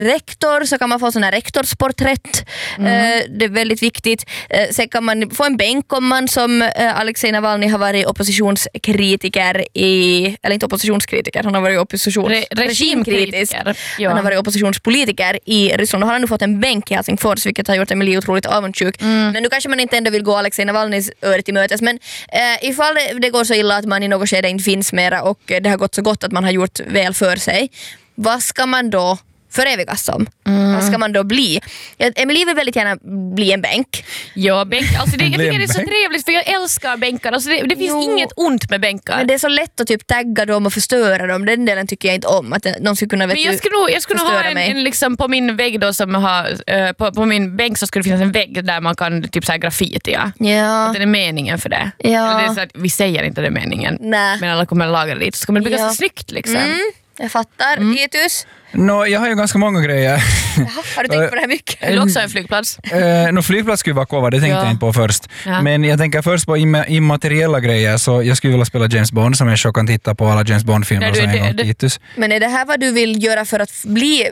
rektor så kan man få sån här rektorsporträtt. Det är väldigt viktigt. Sen kan man få en bänk om man som Alexej Navalny har varit oppositionskritiker eller inte oppositionskritiker, han har varit regimkritisk. Ja. Han har varit oppositionspolitiker i Ryssland och har nu fått en bänk i Helsingfors, vilket har gjort Emilie otroligt avundsjuk. Men nu kanske man inte ändå vill gå Alexej Navalnys öre till mötes, men ifall det går så illa att man i något skede inte finns mera och det har gått så gott att man har gjort väl för sig, vad ska man då förevigas som? Vad ska man då bli? Emilie vill väldigt gärna bli en bänk. Ja, bänk. Alltså jag tycker det är så trevligt för jag älskar bänkar. Alltså det finns inget ont med bänkar. Men det är så lätt att typ tagga dem och förstöra dem. Den delen tycker jag inte om. Att någon skulle kunna jag skulle ha en liksom på min vägg då som har på min bänk så skulle det finnas en vägg där man kan typ så här graffiti. Ja. Att det är meningen för det. Ja. Det är så att vi säger inte det är meningen. Nej. Men alla kommer att laga det lite. Så kommer det bli ganska snyggt liksom. Jag fattar. Titus? Jag har ju ganska många grejer. Har du tänkt på det här mycket? Vill du också ha en flygplats? Flygplats skulle vara kvar, det tänkte jag inte på först. Ja. Men jag tänker först på immateriella grejer, så jag skulle vilja spela James Bond som jag kan titta på alla James Bond-filmer som en gång Titus. Men är det här vad du vill göra för att bli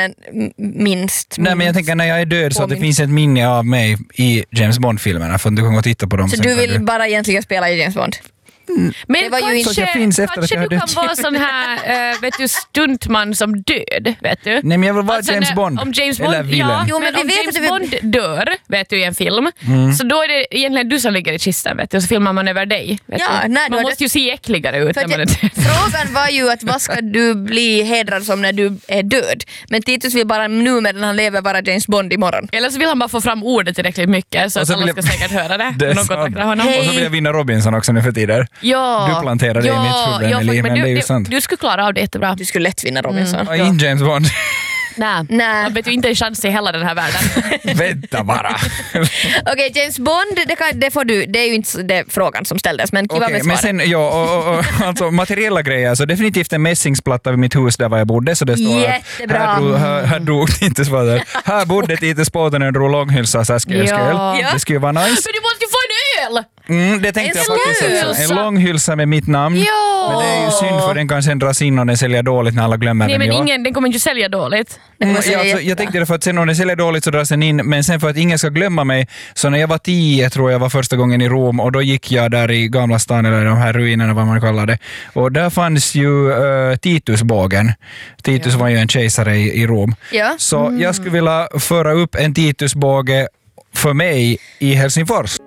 minst? Nej, men jag tänker när jag är död så att det finns ett minne av mig i James Bond-filmerna för att du kan gå och titta på dem. Så du vill bara egentligen spela i James Bond? Men kanske du kan vara sån här vet du, stuntman som död, vet du? Nej, men jag vill vara James Bond. Om James Bond, men om James Bond dör, vet du, i en film, så då är det egentligen du som ligger i kistan, vet du, och så filmar man över dig. Man måste ju se äckligare ut när man är död. Frågan var ju att vad ska du bli hedrad som när du är död? Men Titus vill bara nu medan han lever vara James Bond imorgon. Eller så vill han bara få fram ordet tillräckligt mycket så att alla ska säkert höra det. Och så vill jag vinna Robinson också nu för tider. Du planterade det i mitt huvud, Emily, men det är ju sant. Du skulle klara av det jättebra. Du skulle lätt vinna Robinson. Inte James Bond. Nej. Man vet ju inte en chans i hela den här världen. Vänta bara. Okej, James Bond, det får du. Det är ju inte det frågan som ställdes, men kiva med men sen, alltså materiella grejer, så definitivt en mässingsplatta vid mitt hus där var jag bodde, så det står här drog inte svaret. Här bodde Titus Påten och drog långhylsa Säsköl. Det skulle vara nice. Men du måste ju få en öl! Det tänkte jag faktiskt också. En lång hylsa med mitt namn. Men det är ju synd för den kan sen dras in och den säljer dåligt när alla glömmer den. Nej, men den kommer inte sälja dåligt. Jag tänkte det för att sen om den säljer dåligt så dras den in, men sen för att ingen ska glömma mig, så när jag var 10 tror jag var första gången i Rom, och då gick jag där i Gamla stan, eller de här ruinerna vad man kallar det, och där fanns ju Titusbågen. Titus var ju en kejsare i Rom. Så jag skulle vilja föra upp en Titusbåge för mig i Helsingfors.